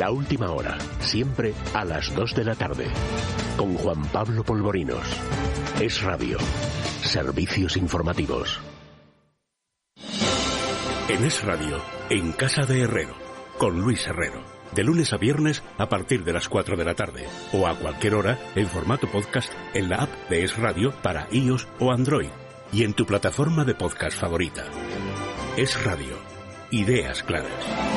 La última hora, siempre a las 2 de la tarde. Con Juan Pablo Polvorinos. Es Radio. Servicios informativos. En Es Radio, en Casa de Herrero, con Luis Herrero. De lunes a viernes a partir de las 4 de la tarde. O a cualquier hora en formato podcast en la app de Es Radio para iOS o Android. Y en tu plataforma de podcast favorita. Es Radio. Ideas claras.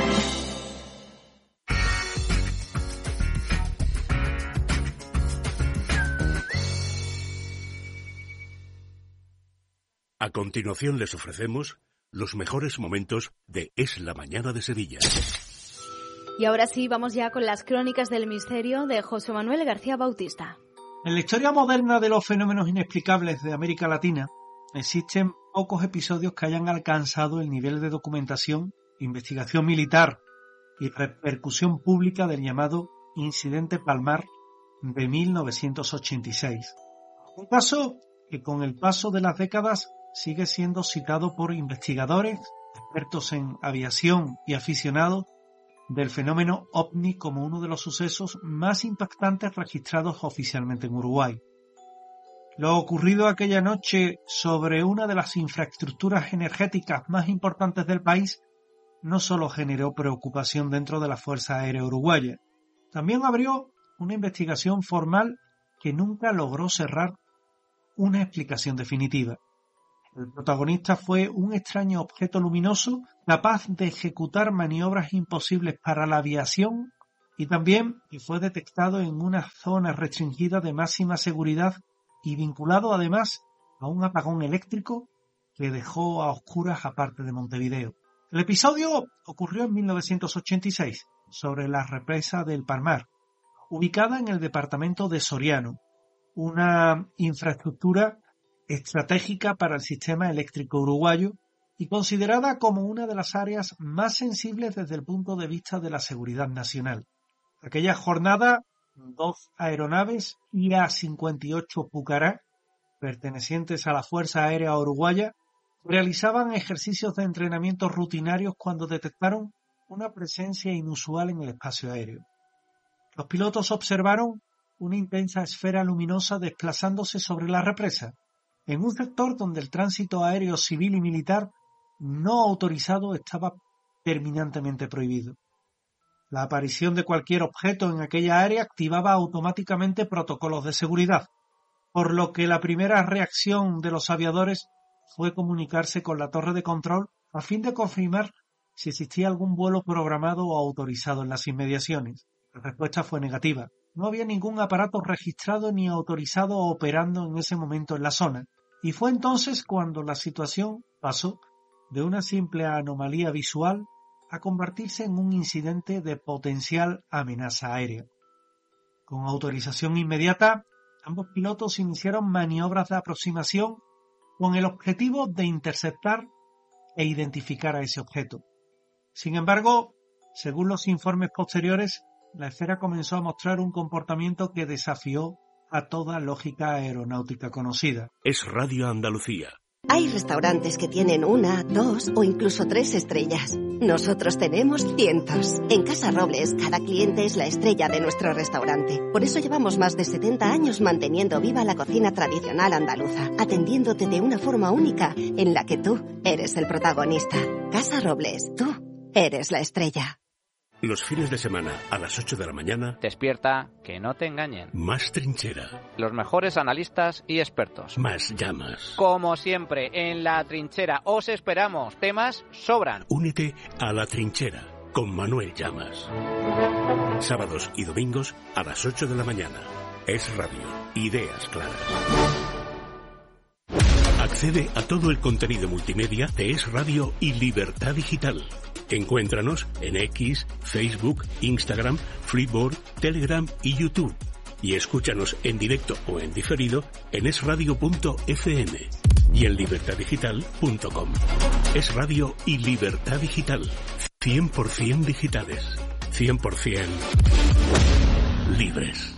A continuación les ofrecemos los mejores momentos de Es la Mañana de Sevilla. Y ahora sí, vamos ya con las crónicas del misterio de José Manuel García Bautista. En la historia moderna de los fenómenos inexplicables de América Latina, existen pocos episodios que hayan alcanzado el nivel de documentación, investigación militar y repercusión pública del llamado Incidente Palmar de 1986. Un caso que con el paso de las décadas sigue siendo citado por investigadores, expertos en aviación y aficionados del fenómeno OVNI como uno de los sucesos más impactantes registrados oficialmente en Uruguay. Lo ocurrido aquella noche sobre una de las infraestructuras energéticas más importantes del país no solo generó preocupación dentro de la Fuerza Aérea Uruguaya, también abrió una investigación formal que nunca logró cerrar una explicación definitiva. El protagonista fue un extraño objeto luminoso capaz de ejecutar maniobras imposibles para la aviación y también que fue detectado en una zona restringida de máxima seguridad y vinculado además a un apagón eléctrico que dejó a oscuras a parte de Montevideo. El episodio ocurrió en 1986 sobre la represa del Palmar, ubicada en el departamento de Soriano, una infraestructura estratégica para el sistema eléctrico uruguayo y considerada como una de las áreas más sensibles desde el punto de vista de la seguridad nacional. Aquella jornada, 2 aeronaves IA-58 Pucará, pertenecientes a la Fuerza Aérea Uruguaya, realizaban ejercicios de entrenamiento rutinarios cuando detectaron una presencia inusual en el espacio aéreo. Los pilotos observaron una intensa esfera luminosa desplazándose sobre la represa, en un sector donde el tránsito aéreo civil y militar no autorizado estaba terminantemente prohibido. La aparición de cualquier objeto en aquella área activaba automáticamente protocolos de seguridad, por lo que la primera reacción de los aviadores fue comunicarse con la torre de control a fin de confirmar si existía algún vuelo programado o autorizado en las inmediaciones. La respuesta fue negativa. No había ningún aparato registrado ni autorizado operando en ese momento en la zona. Y fue entonces cuando la situación pasó de una simple anomalía visual a convertirse en un incidente de potencial amenaza aérea. Con autorización inmediata, ambos pilotos iniciaron maniobras de aproximación con el objetivo de interceptar e identificar a ese objeto. Sin embargo, según los informes posteriores, la esfera comenzó a mostrar un comportamiento que desafió a toda lógica aeronáutica conocida. Es Radio Andalucía. Hay restaurantes que tienen 1, 2 o incluso 3 estrellas. Nosotros tenemos cientos. En Casa Robles, cada cliente es la estrella de nuestro restaurante. Por eso llevamos más de 70 años manteniendo viva la cocina tradicional andaluza, atendiéndote de una forma única en la que tú eres el protagonista. Casa Robles, tú eres la estrella. Los fines de semana a las 8 de la mañana. Despierta, que no te engañen. Más trinchera. Los mejores analistas y expertos. Más llamas. Como siempre, en La Trinchera os esperamos. Temas sobran. Únete a La Trinchera con Manuel Llamas. Sábados y domingos a las 8 de la mañana. Es Radio. Ideas claras. Accede a todo el contenido multimedia de Es Radio y Libertad Digital. Encuéntranos en X, Facebook, Instagram, Flipboard, Telegram y YouTube. Y escúchanos en directo o en diferido en esradio.fm y en libertaddigital.com. Es Radio y Libertad Digital. 100% digitales. 100% libres.